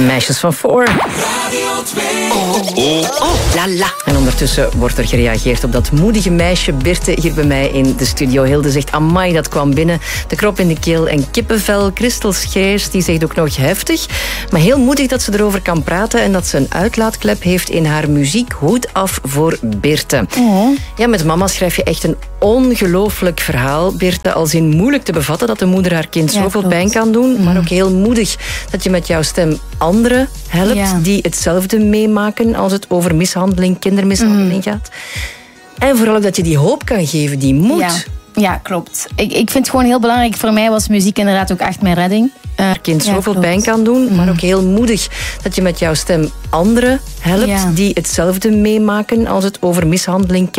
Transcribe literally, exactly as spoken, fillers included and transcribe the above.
Meisjes van Four. Oh, oh, oh, la la. En ondertussen wordt er gereageerd op dat moedige meisje Birte hier bij mij in de studio. Hilde zegt, amai, dat kwam binnen. De krop in de keel en kippenvel. Christel Scheers, die zegt ook nog heftig. Maar heel moedig dat ze erover kan praten en dat ze een uitlaatklep heeft in haar muziek. Hoed af voor Birte. Oh. Ja, met mama schrijf je echt een ongelooflijk verhaal, Birte. Als in moeilijk te bevatten dat de moeder haar kind Ja, zoveel klopt. pijn kan doen. Mm. Maar ook heel moedig dat je met jouw stem anderen helpt Ja. die hetzelfde meemaken als het over mishandeling, kindermishandeling Mm. gaat. En vooral ook dat je die hoop kan geven, die moed. Ja, ja klopt. Ik, ik vind het gewoon heel belangrijk. Voor mij was muziek inderdaad ook echt mijn redding. Uh, Haar kind ja, zoveel klopt. pijn kan doen, Mm. maar ook heel moedig dat je met jouw stem anderen helpt Ja. die hetzelfde meemaken als het over mishandeling,